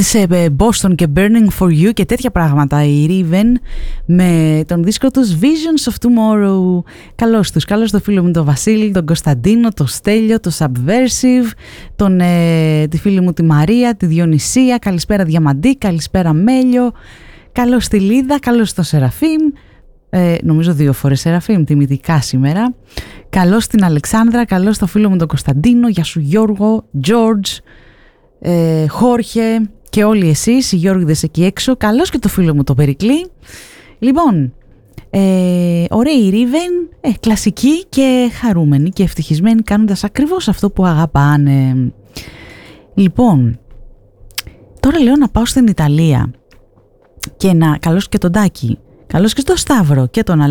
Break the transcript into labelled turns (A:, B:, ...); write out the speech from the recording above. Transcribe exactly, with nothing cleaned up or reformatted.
A: της Boston και Burning for You και τέτοια πράγματα, η Riven με τον δίσκο τους Visions of Tomorrow. Καλώς τους, καλώς το φίλο μου τον Βασίλη, τον Κωνσταντίνο, τον Στέλιο, τον Subversive, τον, ε, τη φίλη μου τη Μαρία, τη Διονυσία, καλησπέρα Διαμαντή, καλησπέρα Μέλιο, καλώς τη Λίδα, καλώς τον Σεραφείμ, ε, νομίζω δύο φορές Σεραφείμ, τιμητικά σήμερα, καλώς την Αλεξάνδρα, καλώς το φίλο μου τον Κωνσταντίνο, γεια σου Γιώργο, George, ε, Χόρχε και όλοι εσείς οι Γιώργηδες εκεί έξω, καλώς και το φίλο μου το Περικλή. Λοιπόν, ε, ωραία η Riven, ε, κλασική και χαρούμενη και ευτυχισμένη, κάνοντας ακριβώς αυτό που αγαπάνε. Λοιπόν, τώρα λέω να πάω στην Ιταλία και να καλώς και τον Τάκη, καλώς και τον Σταύρο και τον